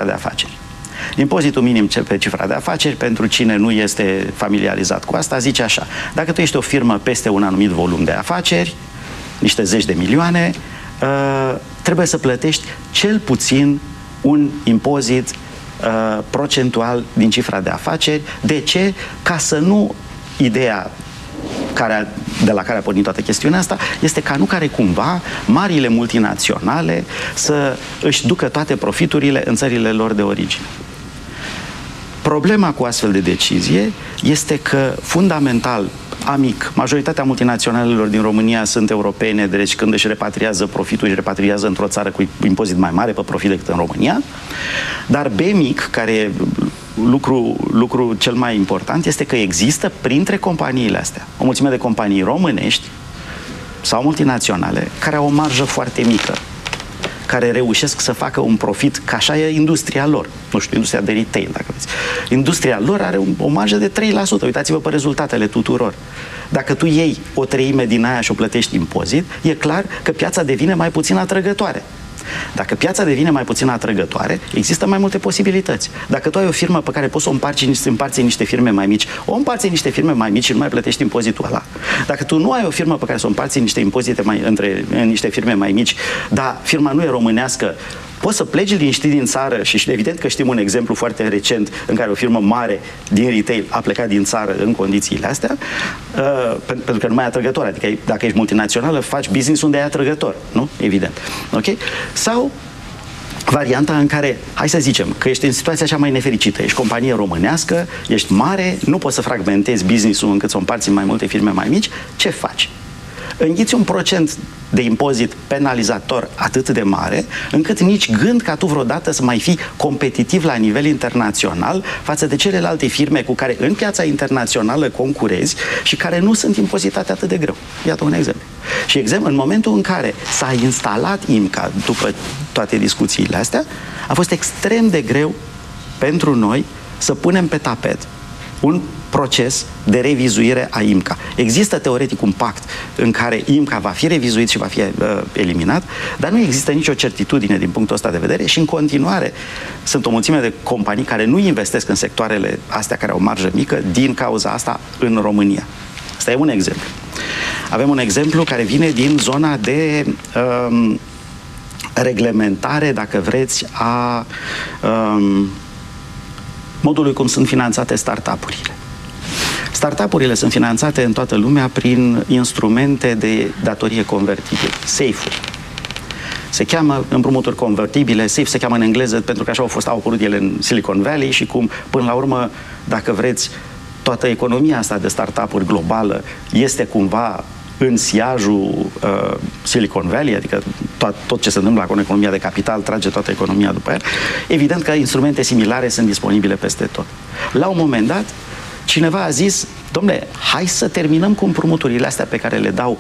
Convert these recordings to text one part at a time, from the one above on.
cifra de afaceri. Impozitul minim pe cifra de afaceri, pentru cine nu este familiarizat cu asta, zice așa: dacă tu ești o firmă peste un anumit volum de afaceri, niște zeci de milioane, trebuie să plătești cel puțin un impozit procentual din cifra de afaceri. De ce? Ca să nu... Ideea de la care a pornit toată chestiunea asta este ca nu care cumva marile multinaționale să își ducă toate profiturile în țările lor de origine. Problema cu astfel de decizie este că, fundamental, amic, majoritatea multinaționalelor din România sunt europene, deci când își repatriază profitul, își repatriază într-o țară cu impozit mai mare pe profit decât în România, dar B mic, care e lucru cel mai important, este că există printre companiile astea o mulțime de companii românești sau multinaționale care au o marjă foarte mică, care reușesc să facă un profit, că așa e industria lor. Nu știu, industria de retail, dacă vreți. Industria lor are o marjă de 3%. Uitați-vă pe rezultatele tuturor. Dacă tu iei o treime din aia și o plătești impozit, e clar că piața devine mai puțin atrăgătoare. Dacă piața devine mai puțin atrăgătoare, există mai multe posibilități. Dacă tu ai o firmă pe care poți să o împarți în niște firme mai mici, o împarți în niște firme mai mici și nu mai plătești impozitul ăla. Dacă tu nu ai o firmă pe care să o împarți în niște impozite în niște firme mai mici, dar firma nu e românească, poți să pleci liniștit din țară și evident că știm un exemplu foarte recent în care o firmă mare din retail a plecat din țară în condițiile astea, pentru că nu mai e atrăgător. Adică dacă ești multinațională, faci business unde e atrăgător, nu? Evident. Ok? Sau varianta în care, hai să zicem, că ești în situația cea mai nefericită, ești companie românească, ești mare, nu poți să fragmentezi business-ul încât să o împarți în mai multe firme mai mici, ce faci? Înghiți un procent de impozit penalizator atât de mare, încât nici gând ca tu vreodată să mai fii competitiv la nivel internațional față de celelalte firme cu care în piața internațională concurezi și care nu sunt impozitate atât de greu. Iată un exemplu. Și în momentul în care s-a instalat IMCA, după toate discuțiile astea, a fost extrem de greu pentru noi să punem pe tapet un proces de revizuire a IMCA. Există teoretic un pact în care IMCA va fi revizuit și va fi eliminat, dar nu există nicio certitudine din punctul ăsta de vedere și în continuare sunt o mulțime de companii care nu investesc în sectoarele astea care au marjă mică din cauza asta în România. Asta e un exemplu. Avem un exemplu care vine din zona de reglementare, dacă vreți, a modului cum sunt finanțate startup-urile. Startup-urile sunt finanțate în toată lumea prin instrumente de datorie convertibile, SAFE-uri. Se cheamă împrumuturi convertibile, SAFE se cheamă în engleză pentru că așa au apărut ele în Silicon Valley și cum, până la urmă, dacă vreți, toată economia asta de startup-uri globală este cumva în siajul Silicon Valley, adică tot ce se întâmplă cu economia de capital trage toată economia după ea. Evident că instrumente similare sunt disponibile peste tot. La un moment dat, cineva a zis, dom'le, hai să terminăm cu împrumuturile astea pe care le dau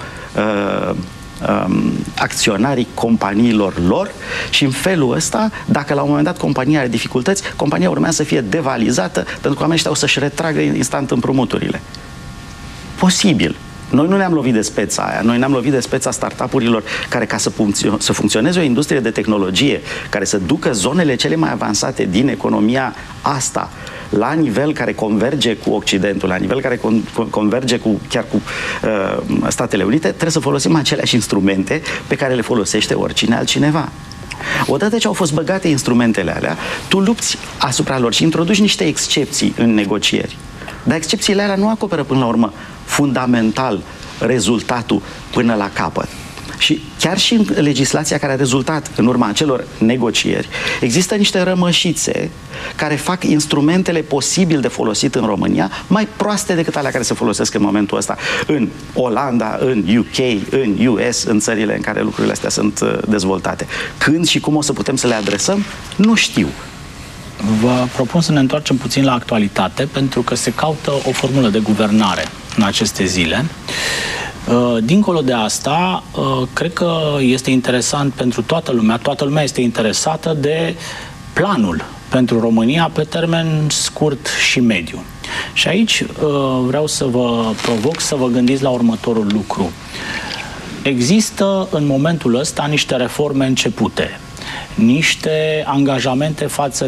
acționarii companiilor lor și în felul ăsta, dacă la un moment dat compania are dificultăți, compania urmează să fie devalizată pentru că oamenii ăștia o să-și retragă instant împrumuturile. Posibil. Noi nu ne-am lovit de speța aia, noi ne-am lovit de speța startup-urilor care, ca să funcționeze o industrie de tehnologie, care să ducă zonele cele mai avansate din economia asta la nivel care converge cu Occidentul, la nivel care converge chiar cu Statele Unite, trebuie să folosim aceleași instrumente pe care le folosește oricine altcineva. Odată ce au fost băgate instrumentele alea, tu lupți asupra lor și introduci niște excepții în negocieri. Dar excepțiile alea nu acoperă până la urmă fundamental rezultatul până la capăt. Și chiar și în legislația care a rezultat în urma acelor negocieri, există niște rămășițe care fac instrumentele posibil de folosit în România mai proaste decât alea care se folosesc în momentul ăsta în Olanda, în UK, în US, în țările în care lucrurile astea sunt dezvoltate. Când și cum o să putem să le adresăm, nu știu. Vă propun să ne întoarcem puțin la actualitate, pentru că se caută o formulă de guvernare în aceste zile. Dincolo de asta, cred că este interesant pentru toată lumea este interesată de planul pentru România pe termen scurt și mediu. Și aici vreau să vă provoc să vă gândiți la următorul lucru. Există în momentul ăsta niște reforme începute, niște angajamente față